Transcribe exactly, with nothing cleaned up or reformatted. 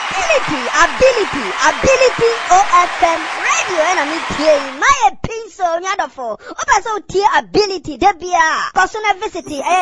Ability, ability, ability O F M radio enemy my pencil nyadofo. Oba so tie ability debia. Personal visit